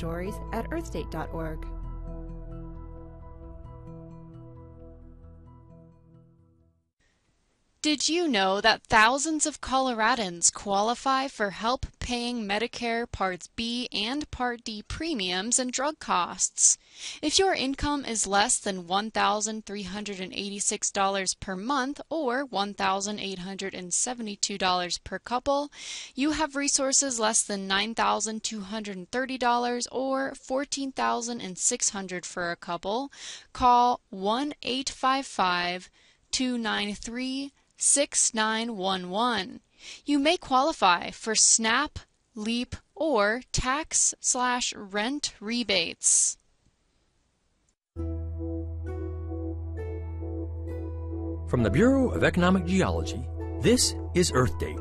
stories at earthdate.org. Did you know that thousands of Coloradans qualify for help paying Medicare Parts B and Part D premiums and drug costs? If your income is less than $1,386 per month or $1,872 per couple, you have resources less than $9,230 or $14,600 for a couple. Call 1-855-293-6911. You may qualify for SNAP, LEAP, or tax/rent rebates. From the Bureau of Economic Geology, this is Earth Date.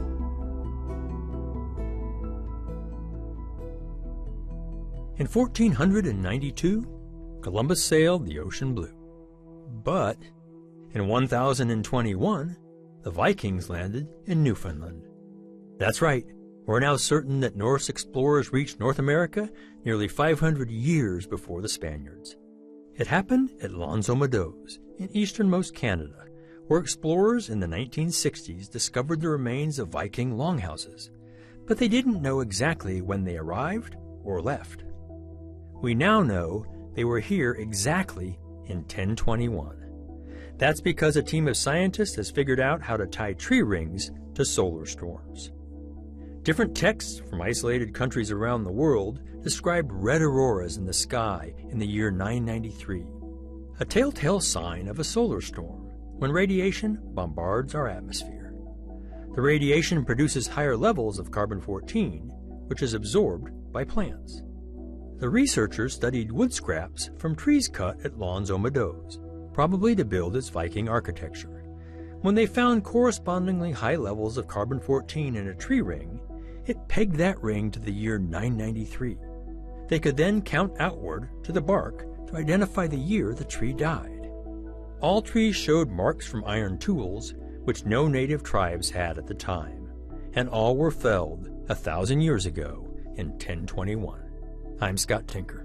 In 1492, Columbus sailed the ocean blue. But in 1021, the Vikings landed in Newfoundland. That's right, we're now certain that Norse explorers reached North America nearly 500 years before the Spaniards. It happened at L'Anse aux Meadows in easternmost Canada, where explorers in the 1960s discovered the remains of Viking longhouses, but they didn't know exactly when they arrived or left. We now know they were here exactly in 1021. That's because a team of scientists has figured out how to tie tree rings to solar storms. Different texts from isolated countries around the world described red auroras in the sky in the year 993, a telltale sign of a solar storm when radiation bombards our atmosphere. The radiation produces higher levels of carbon-14, which is absorbed by plants. The researchers studied wood scraps from trees cut at L'Anse aux Meadows, probably to build its Viking architecture. When they found correspondingly high levels of carbon-14 in a tree ring, it pegged that ring to the year 993. They could then count outward to the bark to identify the year the tree died. All trees showed marks from iron tools, which no native tribes had at the time, and all were felled 1,000 years ago in 1021. I'm Scott Tinker.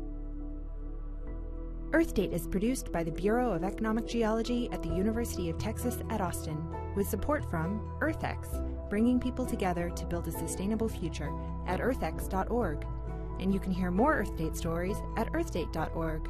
Earth Date is produced by the Bureau of Economic Geology at the University of Texas at Austin, with support from EarthX, bringing people together to build a sustainable future at earthx.org. And you can hear more Earth Date stories at earthdate.org.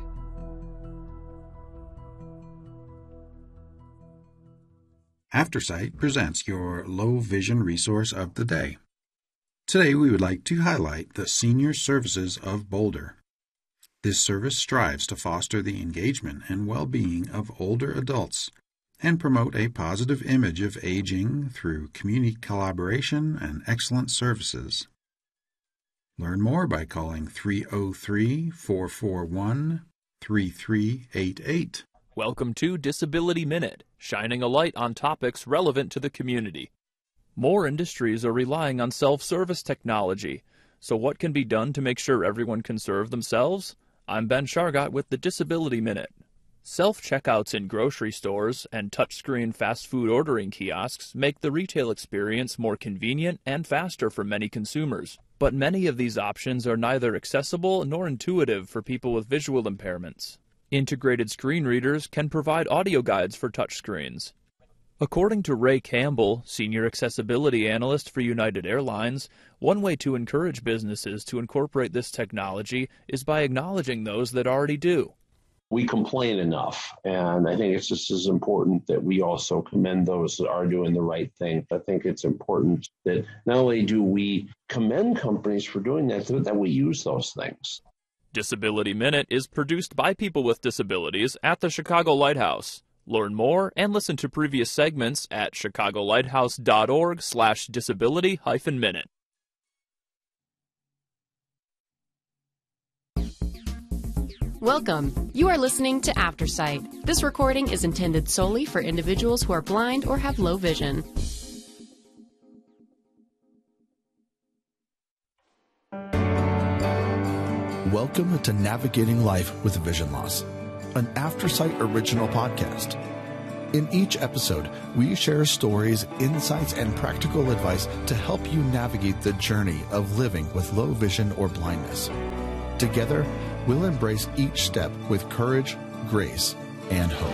AfterSight presents your low vision resource of the day. Today we would like to highlight the Senior Services of Boulder. This service strives to foster the engagement and well-being of older adults and promote a positive image of aging through community collaboration and excellent services. Learn more by calling 303-441-3388. Welcome to Disability Minute, shining a light on topics relevant to the community. More industries are relying on self-service technology, so what can be done to make sure everyone can serve themselves? I'm Ben Shargott with the Disability Minute. Self-checkouts in grocery stores and touchscreen fast food ordering kiosks make the retail experience more convenient and faster for many consumers. But many of these options are neither accessible nor intuitive for people with visual impairments. Integrated screen readers can provide audio guides for touchscreens. According to Ray Campbell, Senior Accessibility Analyst for United Airlines, one way to encourage businesses to incorporate this technology is by acknowledging those that already do. We complain enough, and I think it's just as important that we also commend those that are doing the right thing. I think it's important that not only do we commend companies for doing that, that we use those things. Disability Minute is produced by people with disabilities at the Chicago Lighthouse. Learn more and listen to previous segments at chicagolighthouse.org/disability-minute. Welcome. You are listening to AfterSight. This recording is intended solely for individuals who are blind or have low vision. Welcome to Navigating Life with Vision Loss, an AfterSight original podcast. In each episode, we share stories, insights, and practical advice to help you navigate the journey of living with low vision or blindness. Together, we'll embrace each step with courage, grace, and hope.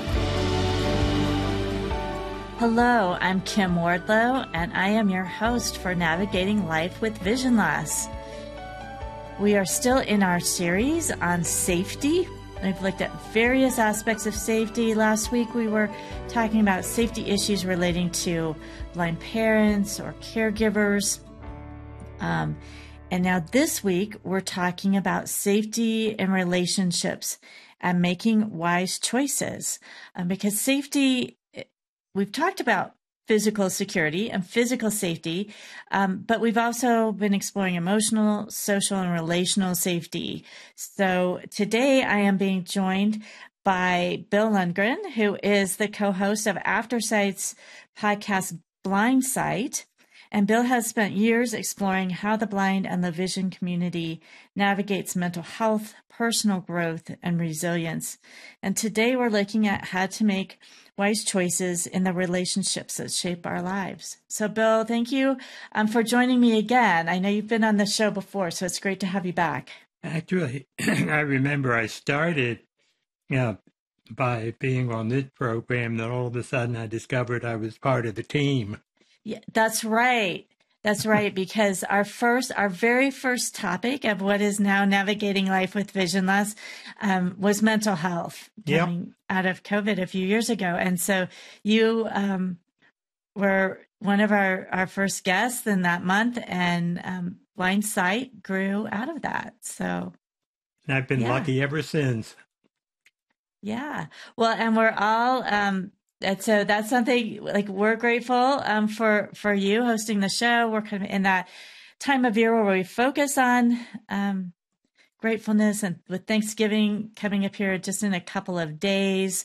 Hello, I'm Kim Wardlow, and I am your host for Navigating Life with Vision Loss. We are still in our series on safety. We've looked at various aspects of safety. Last week we were talking about safety issues relating to blind parents or caregivers. And now this week we're talking about safety in relationships and making wise choices. Because safety, we've talked about physical security and physical safety, but we've also been exploring emotional, social, and relational safety. So today I am being joined by Bill Lundgren, who is the co-host of AfterSight's podcast Blindsight. And Bill has spent years exploring how the blind and the vision community navigates mental health, personal growth, and resilience. And today we're looking at how to make wise choices in the relationships that shape our lives. So, Bill, thank you for joining me again. I know you've been on the show before, so it's great to have you back. Actually, I remember I started by being on this program, then all of a sudden I discovered I was part of the team. Yeah, that's right. That's right, because our very first topic of what is now Navigating Life with Vision Loss was mental health coming out of COVID a few years ago. And so you were one of our first guests in that month, and Blindsight grew out of that. So, and I've been lucky ever since. Yeah. Well, and we're all and so that's something like we're grateful for you hosting the show. We're kind of in that time of year where we focus on gratefulness, and with Thanksgiving coming up here just in a couple of days,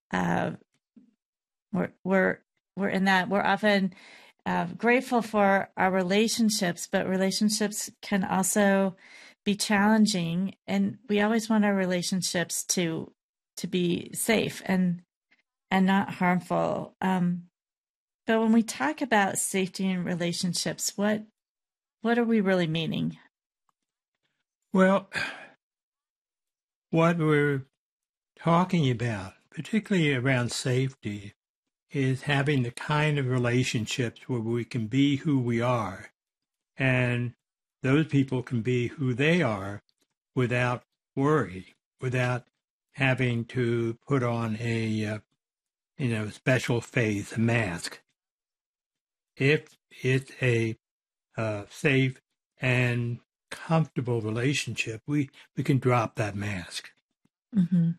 we're in that. We're often grateful for our relationships, but relationships can also be challenging, and we always want our relationships to be safe and not harmful. But when we talk about safety in relationships, what are we really meaning? Well, what we're talking about, particularly around safety, is having the kind of relationships where we can be who we are, and those people can be who they are without worry, without having to put on a special face, a mask. If it's a safe and comfortable relationship, we can drop that mask. Mm-hmm.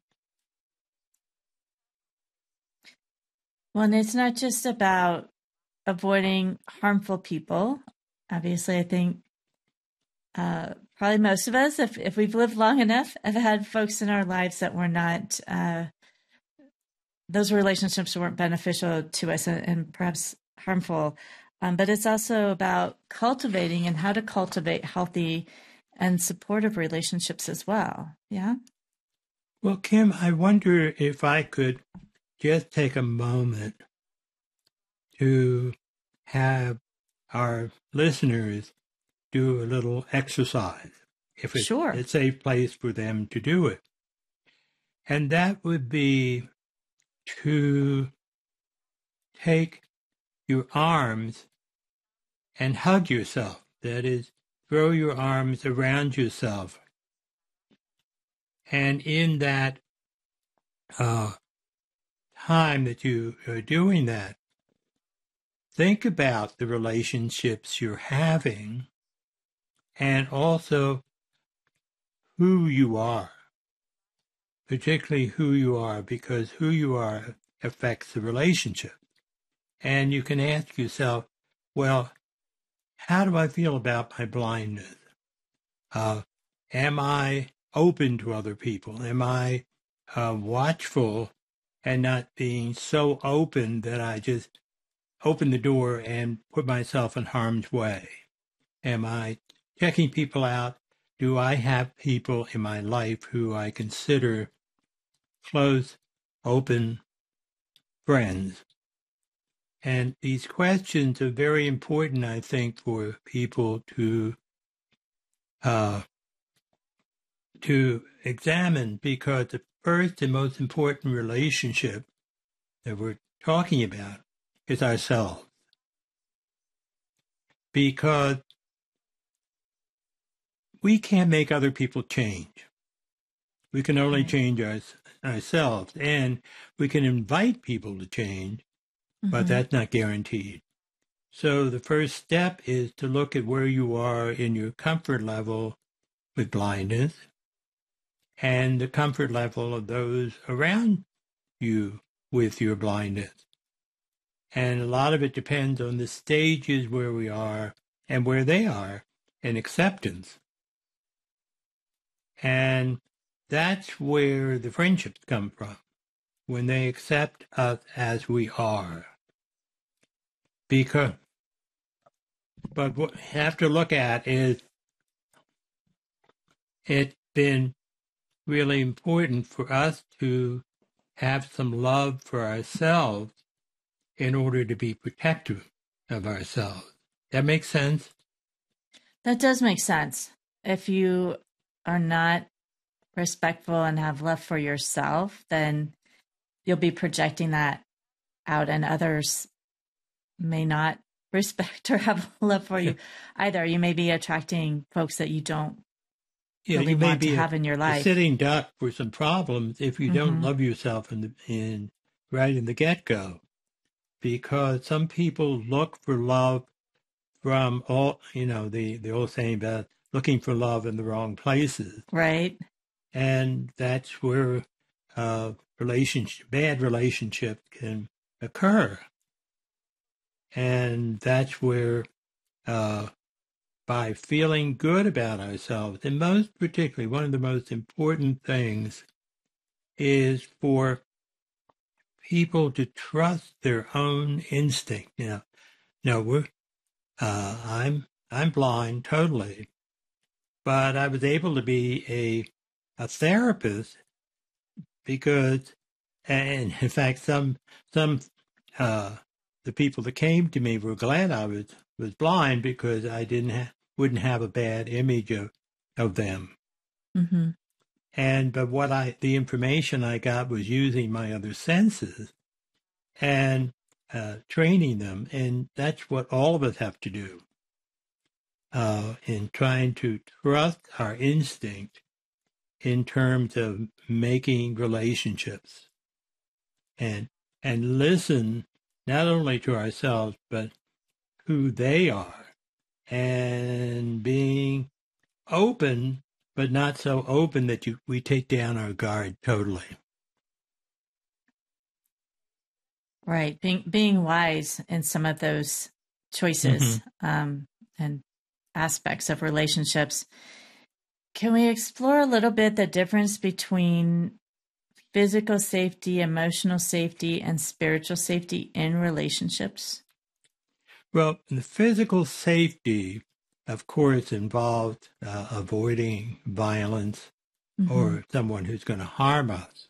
Well, and it's not just about avoiding harmful people. Obviously, I think probably most of us, if we've lived long enough, have had folks in our lives that were not those relationships weren't beneficial to us and perhaps harmful. But it's also about cultivating and how to cultivate healthy and supportive relationships as well. Yeah? Well, Kim, I wonder if I could just take a moment to have our listeners do a little exercise, if it's a safe place for them to do it. And that would be to take your arms and hug yourself. That is, throw your arms around yourself. And in that time that you are doing that, think about the relationships you're having and also who you are. Particularly who you are, because who you are affects the relationship. And you can ask yourself, well, how do I feel about my blindness? Am I open to other people? Am I watchful and not being so open that I just open the door and put myself in harm's way? Am I checking people out? Do I have people in my life who I consider close, open, friends. And these questions are very important, I think, for people to examine, because the first and most important relationship that we're talking about is ourselves. Because we can't make other people change. We can only change ourselves, and we can invite people to change, but that's not guaranteed. So the first step is to look at where you are in your comfort level with blindness and the comfort level of those around you with your blindness. And a lot of it depends on the stages where we are and where they are in acceptance. And that's where the friendships come from, when they accept us as we are. But what we have to look at is, it's been really important for us to have some love for ourselves in order to be protective of ourselves. That makes sense? That does make sense. If you are not respectful and have love for yourself, then you'll be projecting that out, and others may not respect or have love for you either. You may be attracting folks that you don't really want to have in your life. A sitting duck for some problems if you don't love yourself right in the get-go. Because some people look for love from the old saying about looking for love in the wrong places. Right. And that's where bad relationships can occur. And that's where, by feeling good about ourselves, and most particularly, one of the most important things is for people to trust their own instinct. I'm blind totally, but I was able to be a therapist because, and in fact, some the people that came to me were glad I was blind, because I wouldn't have a bad image of them. Mm-hmm. But the information I got was using my other senses and training them, and that's what all of us have to do in trying to trust our instinct in terms of making relationships, and listen not only to ourselves but who they are, and being open, but not so open that we take down our guard totally. Right. Being wise in some of those choices and aspects of relationships. Can we explore a little bit the difference between physical safety, emotional safety, and spiritual safety in relationships? Well, the physical safety, of course, involved avoiding violence or someone who's going to harm us.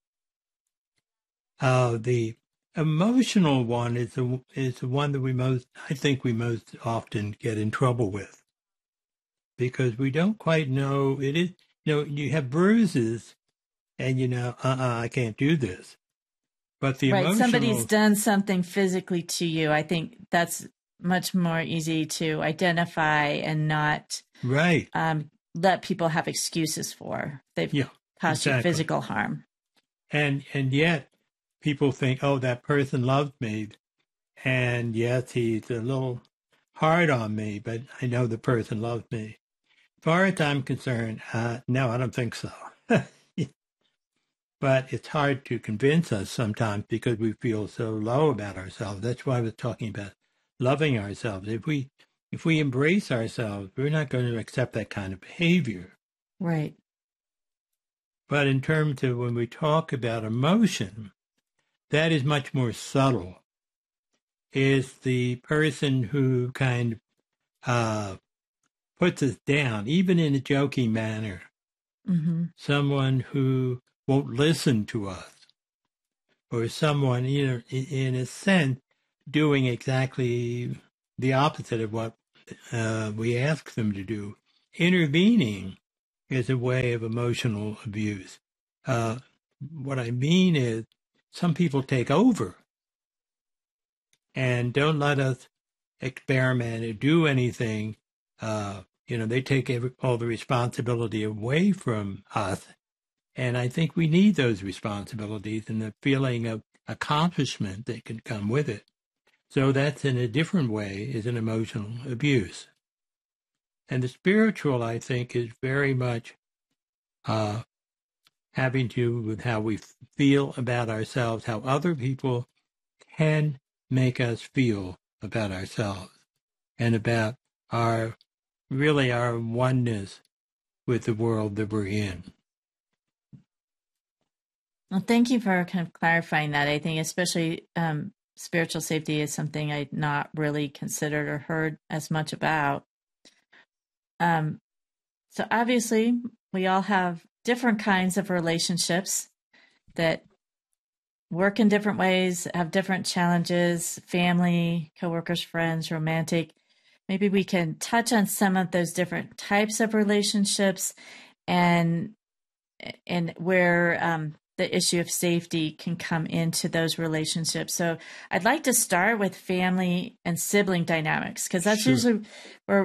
The emotional one is the one that we most often get in trouble with, because we don't quite know it is. You have bruises, and I can't do this. But the emotional, somebody's done something physically to you. I think that's much more easy to identify and not let people have excuses for. They've caused you physical harm. And yet people think, oh, that person loves me. And yes, he's a little hard on me, but I know the person loves me. As far as I'm concerned, no, I don't think so. But it's hard to convince us sometimes because we feel so low about ourselves. That's why I was talking about loving ourselves. If we embrace ourselves, we're not going to accept that kind of behavior. Right. But in terms of when we talk about emotion, that is much more subtle. Is the person who kind of puts us down, even in a joking manner. Mm-hmm. Someone who won't listen to us, or someone, in a sense, doing exactly the opposite of what we ask them to do. Intervening is a way of emotional abuse. What I mean is some people take over and don't let us experiment or do anything. They take all the responsibility away from us. And I think we need those responsibilities and the feeling of accomplishment that can come with it. So that's in a different way is an emotional abuse. And the spiritual, I think, is very much having to do with how we feel about ourselves, how other people can make us feel about ourselves and about our oneness with the world that we're in. Well, thank you for kind of clarifying that. I think especially spiritual safety is something I'd not really considered or heard as much about. So obviously, we all have different kinds of relationships that work in different ways, have different challenges, family, coworkers, friends, romantic. Maybe we can touch on some of those different types of relationships and where the issue of safety can come into those relationships. So I'd like to start with family and sibling dynamics, because that's usually where,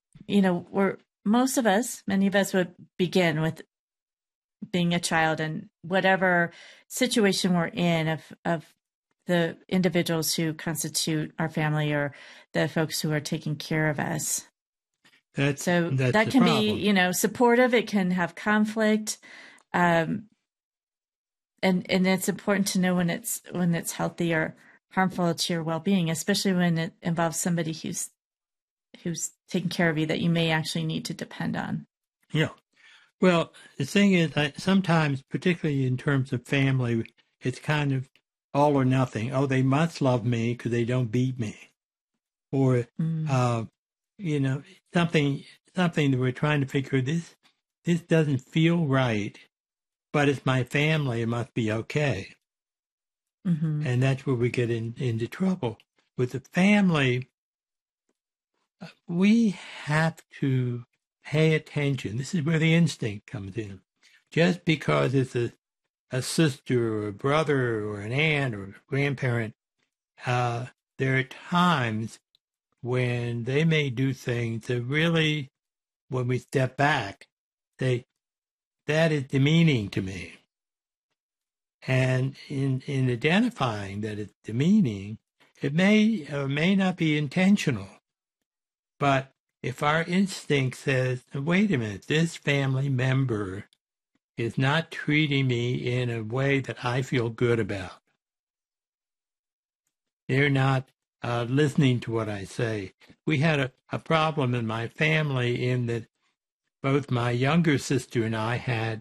many of us would begin with being a child and whatever situation we're in of the individuals who constitute our family or the folks who are taking care of us. That's that can be, supportive. It can have conflict. And it's important to know when it's healthy or harmful to your well-being, especially when it involves somebody who's taking care of you that you may actually need to depend on. Yeah. Well, the thing is, sometimes, particularly in terms of family, it's kind of all or nothing. Oh, they must love me because they don't beat me. Or, something that we're trying to figure, this doesn't feel right, but it's my family, it must be okay. Mm-hmm. And that's where we get into trouble. With the family, we have to pay attention. This is where the instinct comes in. Just because it's a sister or a brother or an aunt or a grandparent, there are times when they may do things that really, when we step back, say, that is demeaning to me. And in identifying that it's demeaning, it may or may not be intentional. But if our instinct says, wait a minute, this family member is not treating me in a way that I feel good about. They're not listening to what I say. We had a problem in my family in that both my younger sister and I had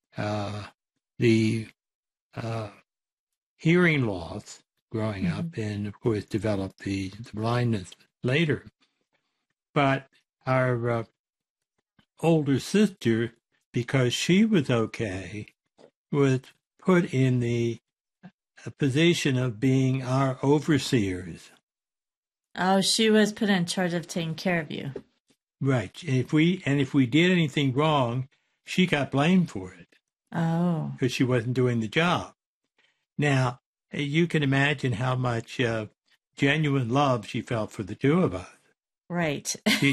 the hearing loss growing up, and of course developed the blindness later. But our older sister, because she was okay, was put in the position of being our overseers. Oh, she was put in charge of taking care of you. Right. And if we did anything wrong, she got blamed for it. Oh. Because she wasn't doing the job. Now, you can imagine how much genuine love she felt for the two of us. Right. She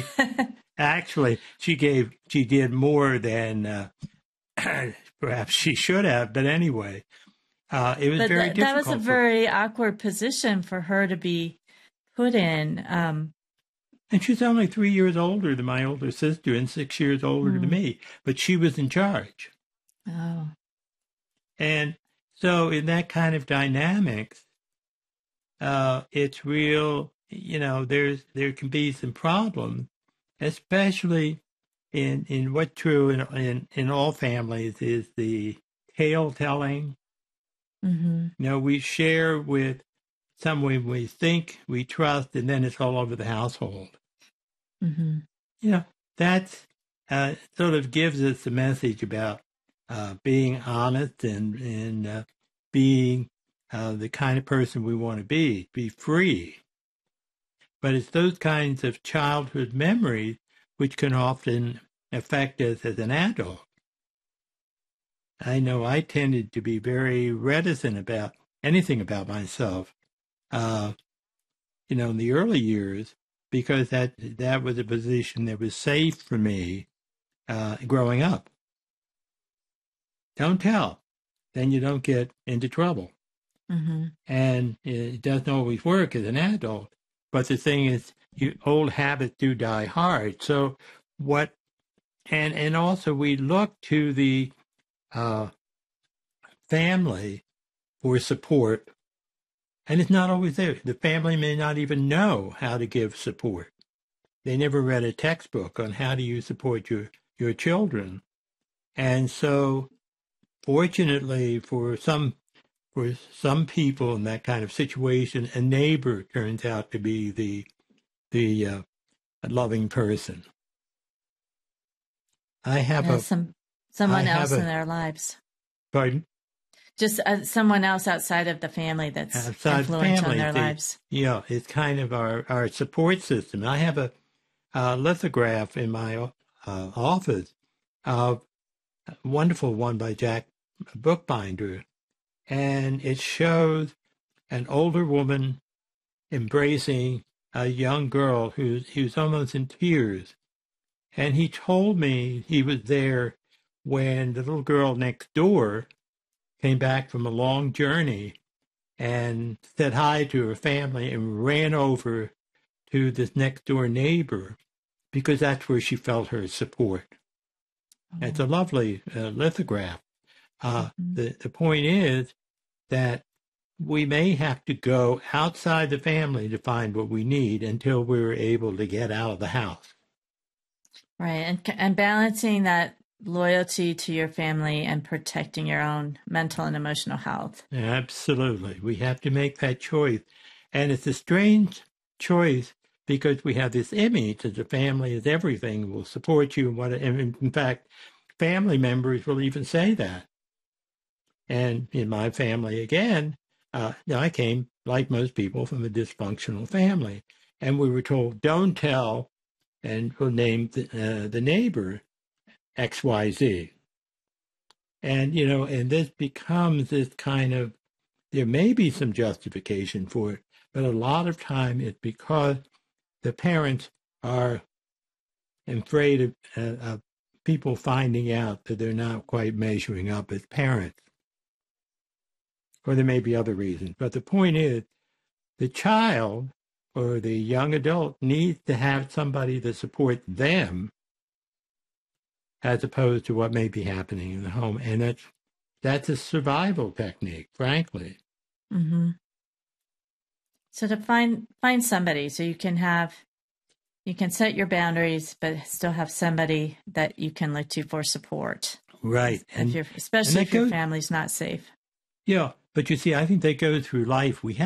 did more than perhaps she should have, but anyway, it was very difficult. That was a very awkward position for her to be put in. And she's only 3 years older than my older sister and 6 years older than me, but she was in charge. Oh. And so in that kind of dynamics, it's real, there can be some problems, especially in what's true in all families is the tale telling. Mm-hmm. We share with someone we think we trust, and then it's all over the household. Mm-hmm. That's sort of gives us the message about being honest and being the kind of person we want to be free. But it's those kinds of childhood memories which can often affect us as an adult. I know I tended to be very reticent about anything about myself, in the early years, because that was a position that was safe for me growing up. Don't tell. Then you don't get into trouble. Mm-hmm. And it doesn't always work as an adult. But the thing is, old habits do die hard. So and also we look to the family for support, and it's not always there. The family may not even know how to give support. They never read a textbook on how do you support your children. And so, fortunately, for some people in that kind of situation, a neighbor turns out to be the loving person. I have someone else in their lives. Pardon? Just someone else outside of the family that's influential in their lives. Yeah, it's kind of our support system. I have a lithograph in my office, a wonderful one by Jack Bookbinder, and it shows an older woman embracing a young girl who's almost in tears. And he told me he was there when the little girl next door came back from a long journey and said hi to her family and ran over to this next door neighbor because that's where she felt her support. Oh. It's a lovely lithograph. The point is that we may have to go outside the family to find what we need until we're able to get out of the house. Right, and balancing that loyalty to your family and protecting your own mental and emotional health. Absolutely. We have to make that choice. And it's a strange choice because we have this image that the family is everything, will support you. And in fact, family members will even say that. And in my family, again, I came, like most people, from a dysfunctional family. And we were told, don't tell, and we'll name the neighbor XYZ. And, and this becomes this kind of, there may be some justification for it, but a lot of time it's because the parents are afraid of people finding out that they're not quite measuring up as parents. Or there may be other reasons. But the point is, the child or the young adult needs to have somebody to support them as opposed to what may be happening in the home. And that's a survival technique, frankly. Mm-hmm. So to find somebody so you can set your boundaries, but still have somebody that you can look to for support. Right. Especially if your family's not safe. Yeah. But you see, I think they go through life. We